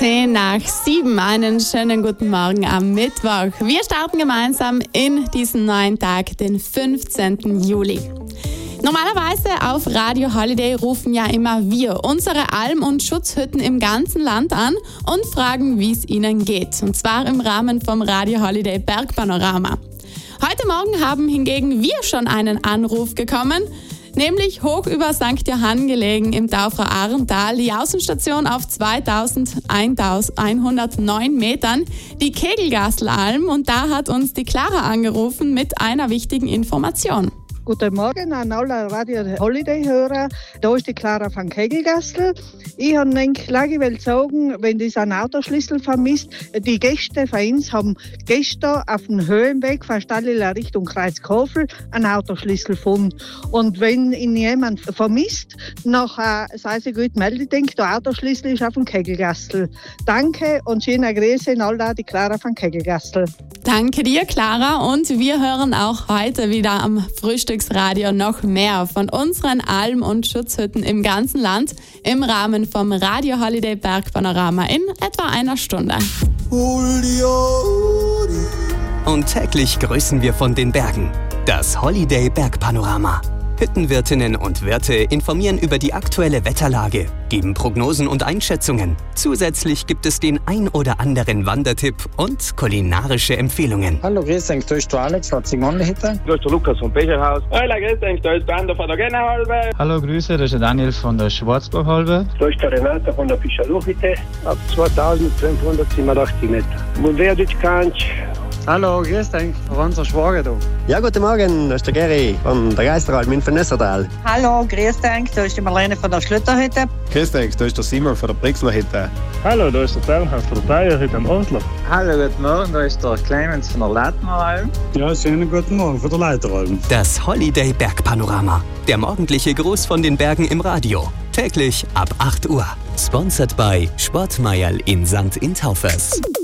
10:10. Einen schönen guten Morgen am Mittwoch. Wir starten gemeinsam in diesen neuen Tag, den 15. Juli. Normalerweise auf Radio Holiday rufen ja immer wir unsere Alm- und Schutzhütten im ganzen Land an und fragen, wie es ihnen geht. Und zwar im Rahmen vom Radio Holiday Bergpanorama. Heute Morgen haben hingegen wir schon einen Anruf bekommen, nämlich hoch über St. Johann gelegen im Taufra Ahrental, die Außenstation auf 2109 Metern, die Kegelgasselalm, und da hat uns die Clara angerufen mit einer wichtigen Information. Guten Morgen an alle Radio Holiday-Hörer. Da ist die Clara von Kegelgassel. Ich habe gedacht, sagen, wenn das einen Autoschlüssel vermisst, die Gäste von uns haben gestern auf dem Höhenweg von Stallila Richtung Kreuzkofel einen Autoschlüssel gefunden. Und wenn ihn jemand vermisst, nachher sei sie gut meldet, denkt, der Autoschlüssel ist auf dem Kegelgassel. Danke und schöne Grüße an alle, die Clara von Kegelgassel. Danke dir, Clara, und wir hören auch heute wieder am Frühstücksradio noch mehr von unseren Alm- und Schutzhütten im ganzen Land im Rahmen vom Radio Holiday Bergpanorama in etwa einer Stunde. Und täglich grüßen wir von den Bergen. Das Holiday Bergpanorama. Hüttenwirtinnen und Wirte informieren über die aktuelle Wetterlage, geben Prognosen und Einschätzungen. Zusätzlich gibt es den ein oder anderen Wandertipp und kulinarische Empfehlungen. Hallo, grüß dich, da ist der Alex von Zimonlehütte. Da ist der Lukas vom Becherhaus. Hallo, grüß dich, da ist der Ander von der Gennerhalbe. Hallo, Grüße, da ist der Daniel von der Schwarzbachhalbe. Da ist der Renata von der Fischerluchhütte. Auf 2587 Meter. Und wer dich kennt? Hallo, grüß dich, unser Schwager da. Ja, guten Morgen, da ist der Geri von der Geisteralm in Nessertal. Hallo, grüß dich, da ist die Marlene von der Schlütterhütte. Grüß dich, da ist der Simon von der Brixlerhütte. Hallo, da ist der Bernhard von der Bayerhütte am Oslo. Hallo, guten Morgen, da ist der Clemens von der Leitneralm. Ja, schönen guten Morgen von der Leiteralm. Das Holiday Bergpanorama. Der morgendliche Gruß von den Bergen im Radio. Täglich ab 8 Uhr. Sponsored by Sportmeierl in St. Intaufers.